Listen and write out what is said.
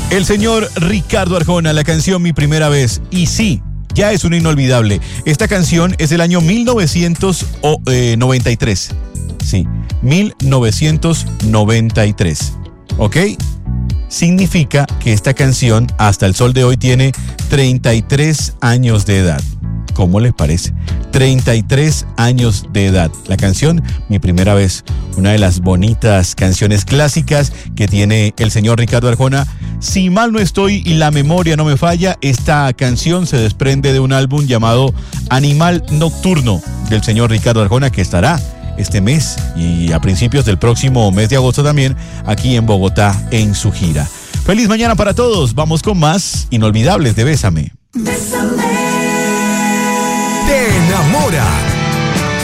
El señor Ricardo Arjona, la canción Mi Primera Vez. Y sí, ya es un inolvidable. Esta canción es del año 1993. Sí, 1993. ¿Ok? Significa que esta canción hasta el sol de hoy tiene 33 años de edad. ¿Cómo les parece? 33 años de edad. La canción Mi Primera Vez, una de las bonitas canciones clásicas que tiene el señor Ricardo Arjona. Si mal no estoy y la memoria no me falla, esta canción se desprende de un álbum llamado Animal Nocturno del señor Ricardo Arjona, que estará este mes y a principios del próximo mes de agosto también aquí en Bogotá en su gira. Feliz mañana para todos. Vamos con más inolvidables de Bésame. Bésame. Te enamora.